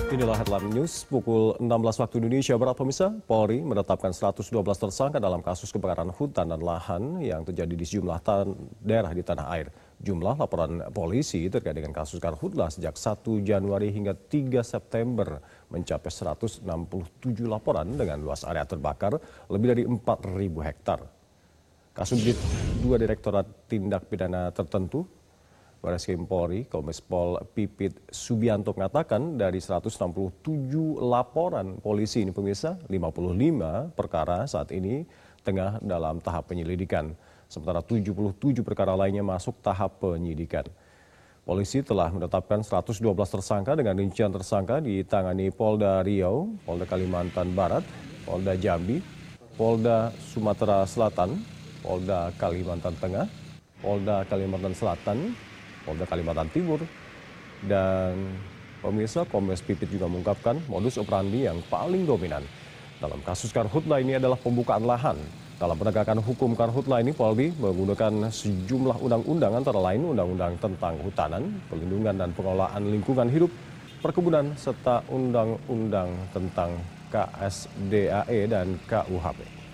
Inilah headline news pukul 16 waktu Indonesia Barat. Pemirsa, Polri menetapkan 112 tersangka dalam kasus kebakaran hutan dan lahan yang terjadi di sejumlah daerah di tanah air. Jumlah laporan polisi terkait dengan kasus karhutlah sejak 1 Januari hingga 3 September mencapai 167 laporan dengan luas area terbakar lebih dari 4.000 hektar. Kasubdit 2 Direktorat Tindak Pidana Tertentu Barreskrim Polri, Kombes Pol Pipit Subianto mengatakan dari 167 laporan polisi ini pemirsa, 55 perkara saat ini tengah dalam tahap penyelidikan. Sementara 77 perkara lainnya masuk tahap penyidikan. Polisi telah menetapkan 112 tersangka dengan rincian tersangka ditangani Polda Riau, Polda Kalimantan Barat, Polda Jambi, Polda Sumatera Selatan, Polda Kalimantan Tengah, Polda Kalimantan Selatan, Polda Kalimantan Timur, dan pemirsa Kombes Pipit juga mengungkapkan modus operandi yang paling dominan dalam kasus karhutlah ini adalah pembukaan lahan. Dalam penegakan hukum karhutlah ini, Polri menggunakan sejumlah undang-undang antara lain Undang-Undang tentang Hutanan, Perlindungan dan Pengelolaan Lingkungan Hidup, Perkebunan, serta Undang-Undang tentang KSDAE dan KUHP.